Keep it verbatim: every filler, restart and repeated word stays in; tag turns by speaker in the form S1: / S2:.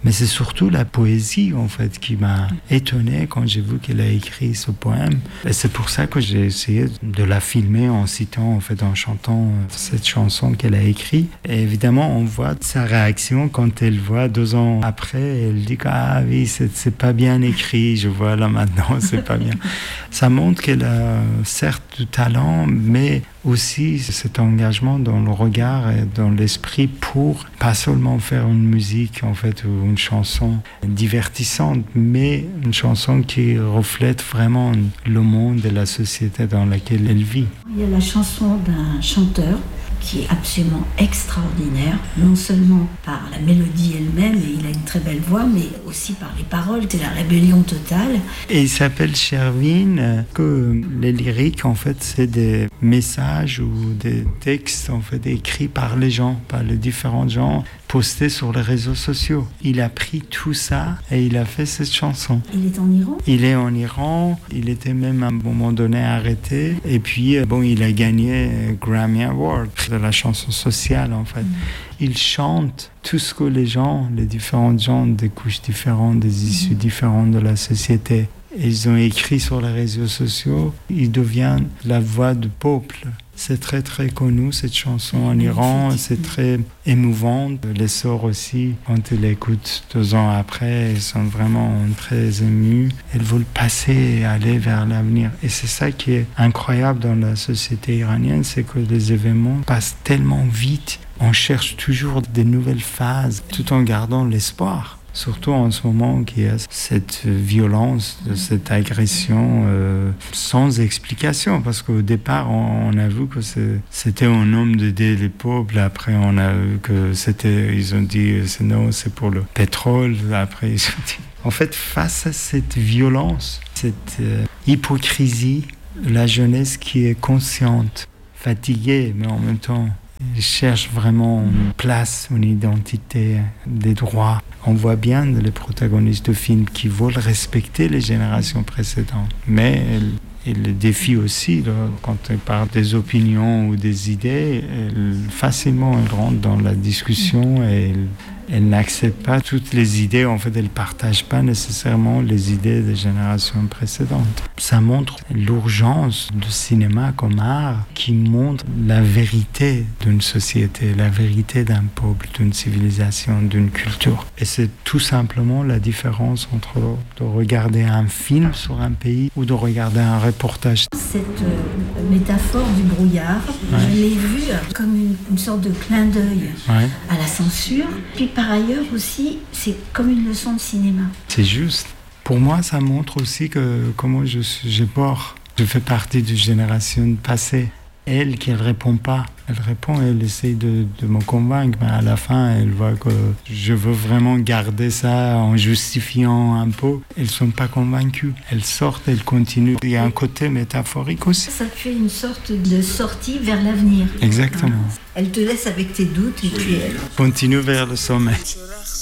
S1: Mais c'est surtout la poésie, en fait, qui m'a étonné quand j'ai vu qu'elle a écrit ce poème. Et c'est pour ça que j'ai essayé de la filmer en citant, en fait, en chantant cette chanson qu'elle a écrite. Et évidemment, on voit sa réaction quand elle voit deux ans après, elle dit que, ah oui, c'est, c'est pas bien écrit, je vois là maintenant, c'est pas bien. Ça montre qu'elle a certes du talent, mais aussi cet engagement dans le regard et dans l'esprit pour pas seulement faire une musique en fait ou une chanson divertissante, mais une chanson qui reflète vraiment le monde et la société dans laquelle elle vit.
S2: Il y a la chanson d'un chanteur qui est absolument extraordinaire, non seulement par la mélodie elle-même, et il a une très belle voix, mais aussi par les paroles, c'est la rébellion totale.
S1: Et il s'appelle Shervin, que les lyriques, en fait, c'est des messages ou des textes, en fait, écrits par les gens, par les différents gens, postés sur les réseaux sociaux. Il a pris tout ça et il a fait cette chanson.
S2: Il est en Iran ?
S1: Il est en Iran, il était même à un moment donné arrêté, et puis, bon, il a gagné Grammy Award de la chanson sociale, en fait. Mmh. Il chante tout ce que les gens, les différents gens des couches différentes, des issues mmh. différentes de la société, ils ont écrit sur les réseaux sociaux, il devient la voix du peuple. C'est très très connu cette chanson en Iran, c'est très émouvant. Les sœurs aussi, quand ils l'écoutent deux ans après, elles sont vraiment très émues. Elles veulent passer et aller vers l'avenir. Et c'est ça qui est incroyable dans la société iranienne, c'est que les événements passent tellement vite. On cherche toujours des nouvelles phases tout en gardant l'espoir. Surtout en ce moment qu'il y a cette violence, cette agression euh, sans explication. Parce qu'au départ, on, on a vu que c'est, c'était un homme d'aider les pauvres. Après, on a vu que c'était, ils ont dit c'est non, c'est pour le pétrole. Après, ils ont dit... En fait, face à cette violence, cette euh, hypocrisie, la jeunesse qui est consciente, fatiguée, mais en même temps... Ils cherchent vraiment une place, une identité, des droits. On voit bien les protagonistes de films qui veulent respecter les générations précédentes. Mais et le défi aussi, là, quand on parle des opinions ou des idées, elle, facilement elle rentre dans la discussion et elle, elle n'accepte pas toutes les idées. En fait, elle ne partage pas nécessairement les idées des générations précédentes. Ça montre l'urgence du cinéma comme art qui montre la vérité d'une société, la vérité d'un peuple, d'une civilisation, d'une culture. Et c'est tout simplement la différence entre de regarder un film sur un pays ou de regarder un reportage.
S2: Cette euh, métaphore du brouillard, ouais. Je l'ai vue comme une, une sorte de clin d'œil ouais. à la censure. Puis par ailleurs aussi, c'est comme une leçon de cinéma.
S1: C'est juste. Pour moi, ça montre aussi que comment je suis, je pars. Je fais partie d'une génération passée. Elle, qui ne répond pas, elle répond, elle essaie de, de me convaincre, mais à la fin, elle voit que je veux vraiment garder ça en justifiant un peu. Elles ne sont pas convaincues. Elles sortent, elles continuent. Il y a un côté métaphorique aussi.
S2: Ça fait une sorte de sortie vers l'avenir.
S1: Exactement.
S2: Elle te laisse avec tes doutes et puis elle
S1: continue vers le sommet.